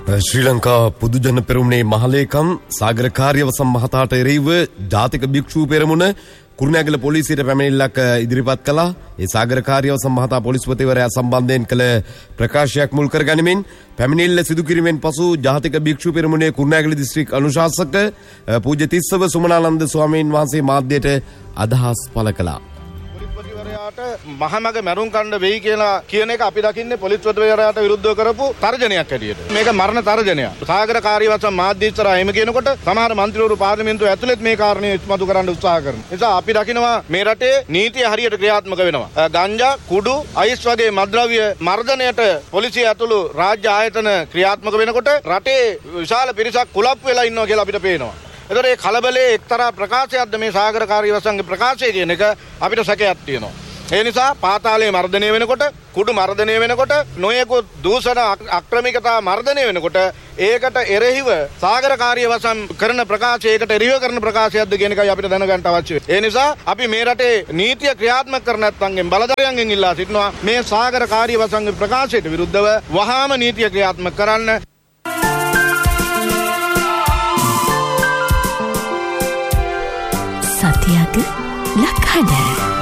ශ්‍රී ලංකා පොදුජන පෙරමුණේ මහලේකම් සාගර කාර්යවසම් මහතාට එරෙහිව ජාතික භික්ෂු පෙරමුණ කුරුණෑගල පොලිසියට පැමිණිල්ලක් ඉදිරිපත් කළා. ඒ සාගර කාර්යවසම් මහතා පොලිස්පතිවරයා සම්බන්ධයෙන් කළ ප්‍රකාශයක් මුල් කරගනිමින් පැමිණිල්ල සිදු කිරීමෙන් පසු ජාතික භික්ෂු පෙරමුණේ කුරුණෑගල දිස්ත්‍රික් අනුශාසක පූජ්‍ය තිස්සව සුමනානන්ද ස්වාමීන් වහන්සේ මාධ්‍යයට අදහස් පළ කළා. මහමග මැරුම් කණ්ඩ වෙයි කියලා කියන එක අපි දකින්නේ පොලිස්පතිවරයාට විරුද්ධව කරපු තර්ජනයක් හැටියට. මේක මරණ තර්ජනයක්. සාගර කාර්යවසම් මාධ්‍ය ඉස්සරහා එහෙම කියනකොට සමහර മന്ത്രിවරු පාර්ලිමේන්තුව ඇතුළෙත් මේ කාරණේ ඉස්මතු කරන්න උත්සාහ කරනවා. ඒ නිසා අපි දකිනවා මේ රටේ නීතිය හරියට ක්‍රියාත්මක වෙනවා. ගංජා, කුඩු, අයිස් වගේ මත්ද්‍රව්‍ය මර්ධනයට පොලිසිය ඇතුළු රාජ්‍ය ආයතන ක්‍රියාත්මක වෙනකොට රටේ විශාල පිරිසක් කුලප් වෙලා ඉන්නවා කියලා අපිට පේනවා. ඒතර ඒ කලබලයේ එක්තරා ප්‍රකාශයක්ද මේ සාගර කාර්යවසම්ගේ ප්‍රකාශය කියන එක අපිට සැකයක් තියෙනවා. ඒ නිසා පාතාලයේ මර්ධනය වෙනකොට, කුඩු මර්ධනය වෙනකොට, නොයෙකුත් දූෂණ අක්‍රමිකතා මර්ධනය වෙනකොට ඒකට එරෙහිව සාගර කාර්යවසම් කරන ප්‍රකාශයකට එරෙහිව කරන ප්‍රකාශයක්ද කියන එකයි අපිට දැනගන්න අවශ්‍ය වෙන්නේ. ඒ නිසා අපි මේ රටේ නීතිය ක්‍රියාත්මක කර නැත්නම්ගෙන් බලධරයන්ගෙන් ඉල්ලා සිටිනවා මේ සාගර කාර්යවසම්ගේ ප්‍රකාශයට විරුද්ධව වහාම නීතිය ක්‍රියාත්මක කරන්න. සතියක ලක්හඬ